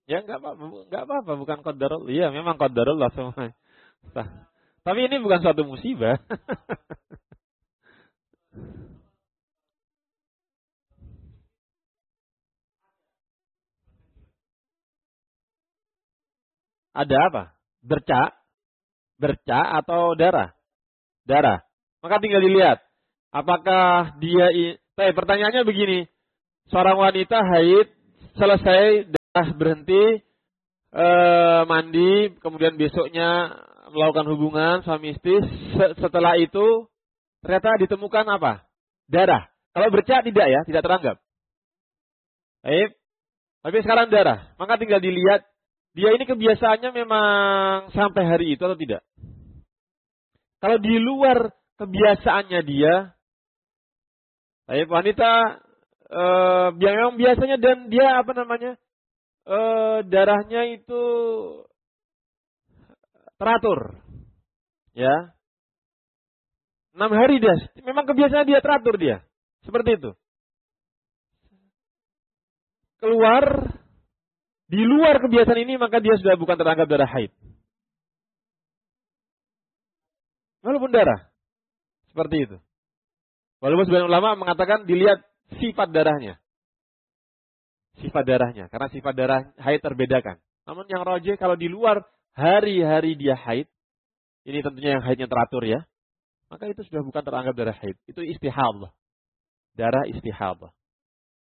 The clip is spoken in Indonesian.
Ya nggak apa-apa, bukan qadarullah. Iya, memang qadarullah semua. Sah. Tapi ini bukan suatu musibah. Ada apa? Bercak, bercak atau darah? Darah. Maka tinggal dilihat. Apakah pertanyaannya begini. Seorang wanita haid selesai darah berhenti mandi, kemudian besoknya melakukan hubungan suami istri. Setelah itu ternyata ditemukan apa? Darah. Kalau bercak tidak ya, tidak teranggap. Baik. Tapi sekarang darah. Maka tinggal dilihat dia ini kebiasaannya memang sampai hari itu atau tidak. Kalau di luar kebiasaannya dia, baik wanita memang biasanya dan dia darahnya itu teratur, ya 6 hari dia, memang kebiasaan dia teratur dia, seperti itu. Keluar di luar kebiasaan ini maka dia sudah bukan teranggap darah haid. Walaupun darah, seperti itu. Walaupun sebagian ulama mengatakan dilihat sifat darahnya. Sifat darahnya. Karena sifat darah haid terbedakan. Namun yang rajih kalau di luar hari-hari dia haid. Ini tentunya yang haidnya teratur ya. Maka itu sudah bukan teranggap darah haid. Itu istihadah. Darah istihadah.